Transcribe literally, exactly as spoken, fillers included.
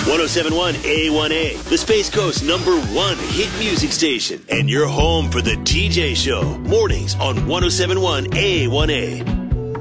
seven one A one A, the Space Coast number one hit music station, and your home for the T J Show, mornings on one oh seven one A one A.